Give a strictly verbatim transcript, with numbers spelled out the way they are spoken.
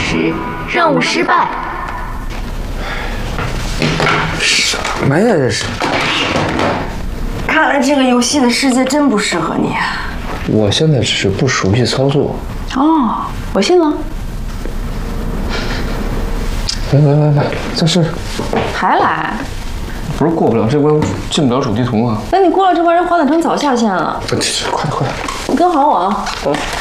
时，任务失败。 什么呀这是？ 看来这个游戏的世界真不适合你。 我现在只是不熟悉操作。 哦，我信了。 来来来来，再试。 还来？ 不是过不了这关，进不了主地图吗？ 那你过了这关，人华仔城早下线了。 快点快点！ 你跟好我啊。嗯。